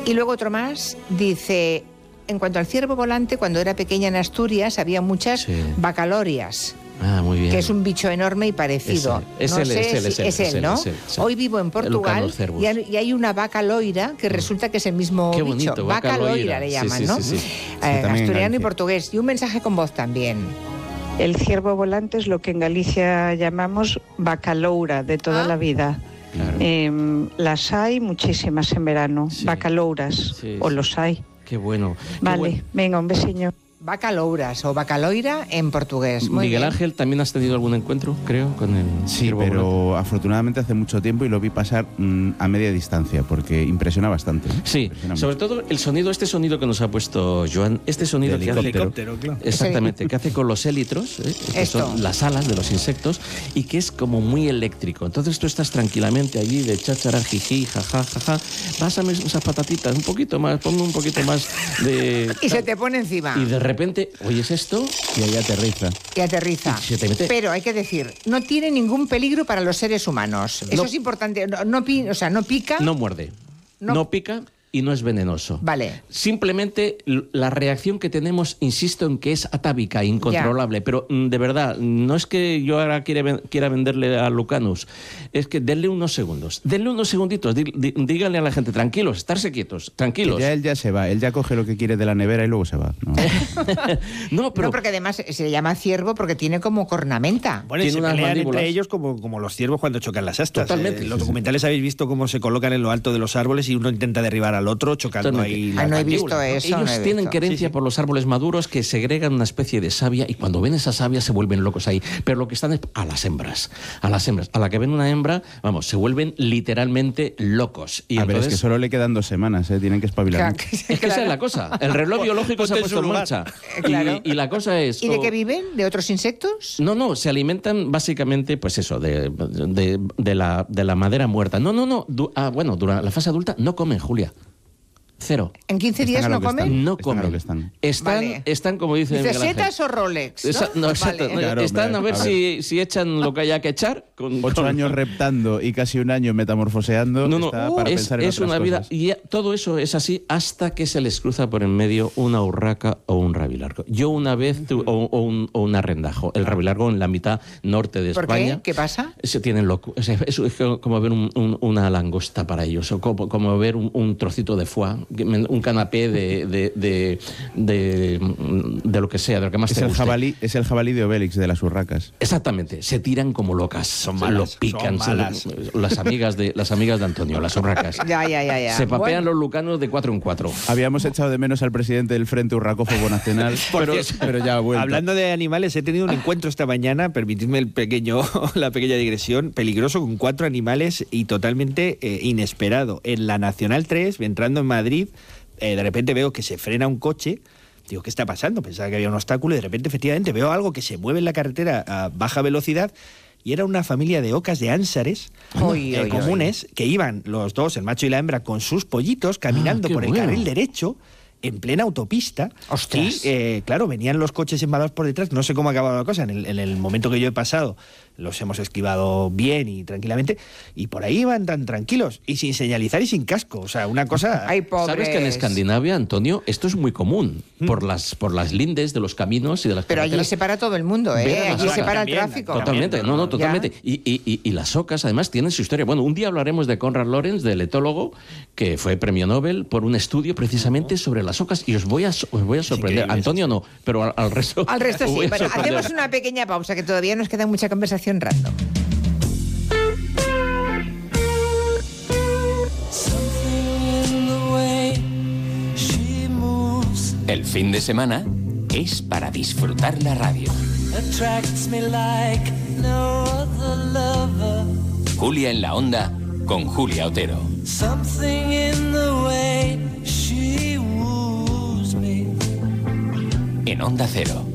Y luego otro más dice, en cuanto al ciervo volante, cuando era pequeña en Asturias había muchas bacalorias. Ah, muy bien. Que es un bicho enorme y parecido. Es él, ¿no? Hoy vivo en Portugal y hay una vaca loira que resulta que es el mismo Qué bicho. bonito, vaca loira le llaman, ¿no? Sí. Asturiano y portugués. Y un mensaje con voz también. El ciervo volante es lo que en Galicia llamamos bacaloura de toda la vida. Claro. Las hay muchísimas en verano, bacalouras, los hay. Qué bueno. Vale, venga, un besiño. Bacalouras o bacaloira en portugués. Muy Miguel bien. Ángel, ¿también has tenido algún encuentro, creo, con el ciervo pero volante? afortunadamente hace mucho tiempo y lo vi pasar a media distancia, porque impresiona bastante. Sí, impresiona sobre mucho. todo el sonido, este sonido que nos ha puesto Joan, este sonido De que hace, helicóptero, claro. exactamente, que hace con los élitros, que son las alas de los insectos, y que es como muy eléctrico. Entonces tú estás tranquilamente allí de cháchara, jiji, jaja, jaja, pásame esas patatitas, un poquito más, ponme un poquito más de... Y se te pone encima. Y de repente, oyes esto y ahí aterriza. Y aterriza. Y se te mete. Pero hay que decir, no tiene ningún peligro para los seres humanos. Eso es importante. No pica. No muerde. No pica y no es venenoso. Vale. Simplemente la reacción que tenemos, insisto en que es atávica, incontrolable, pero de verdad, no es que yo ahora quiera venderle a Lucanus, es que denle unos segundos, denle unos segunditos, díganle a la gente, tranquilos, estarse quietos, tranquilos. Que ya él ya se va, él ya coge lo que quiere de la nevera y luego se va. No, No, porque además se le llama ciervo porque tiene como cornamenta. Bueno, y Tiene se unas pelean mandíbulas. entre ellos como los ciervos cuando chocan las astas. Totalmente. Los documentales habéis visto cómo se colocan en lo alto de los árboles y uno intenta derribar al otro chocando ahí las no he visto mandíbulas. eso. Ellos tienen querencia por los árboles maduros que segregan una especie de savia y cuando ven esa savia se vuelven locos ahí. Pero lo que están es a las hembras. A la que ven una hembra, vamos, se vuelven literalmente locos. Y a ver, entonces, es que solo le quedan 2 semanas, tienen que espabilar. es que esa es la cosa. El reloj biológico se ha puesto en marcha. Claro. Y la cosa es... ¿Y de qué viven? ¿De otros insectos? No, se alimentan básicamente, pues eso, de la madera muerta. No. Bueno, durante la fase adulta no comen, Julia. Cero. ¿En 15 días no comen? No Están a comen. lo que están. Están como dice ¿Dice Miguel Ángel. setas o Rolex? ¿No? No, exacto. Vale. No, Claro, están hombre, a ver si echan lo que haya que echar. 8 años reptando y casi 1 año metamorfoseando. Está para pensar en es otras una vida. cosas. Y todo eso es así hasta que se les cruza por en medio una urraca o un rabilargo. Yo una vez, o un arrendajo. El rabilargo en la mitad norte de ¿Por España. qué? ¿Qué pasa? Se tienen loco. Es como ver una langosta para ellos, o como ver un trocito de foie, un canapé de lo que sea, de lo que más te guste. Es el jabalí de Obélix, de las urracas. Exactamente, se tiran como locas, Son malas, lo pican, son malas. las amigas de Antonio, las urracas. Ya. Se papean Bueno. los lucanos de 4 en 4. Habíamos echado de menos al presidente del Frente Urracófobo Nacional, pero ya ha vuelto. Hablando de animales, he tenido un encuentro esta mañana, permitidme la pequeña digresión, peligroso con 4 animales y totalmente inesperado. En la Nacional 3, entrando en Madrid, de repente veo que se frena un coche. Digo, ¿qué está pasando? Pensaba que había un obstáculo y de repente, efectivamente, veo algo que se mueve en la carretera a baja velocidad y era una familia de ocas de ánsares comunes que iban los dos, el macho y la hembra, con sus pollitos caminando por el carril derecho en plena autopista. ¡Ostras! Y, claro, venían los coches embalados por detrás. No sé cómo ha acabado la cosa. En el momento que yo he pasado, los hemos esquivado bien y tranquilamente. Y por ahí iban tan tranquilos y sin señalizar y sin casco. O sea, una cosa... Ay, pobres. ¿Sabes que en Escandinavia, Antonio, esto es muy común? Por las lindes de los caminos y de las Pero allí carreteras. se para todo el mundo, ¿eh? Vean las Allí se ocas. para el También, tráfico. Totalmente, totalmente. Y las ocas, además, tienen su historia. Bueno, un día hablaremos de Konrad Lorenz, del etólogo, que fue premio Nobel por un estudio precisamente sobre las ocas. Y os voy a sorprender. Antonio no, pero al resto. Al resto os sí. voy a Bueno, sorprender. hacemos una pequeña pausa, que todavía nos queda mucha conversación random. El fin de semana es para disfrutar la radio. Julia en la Onda con Julia Otero. En Onda Cero.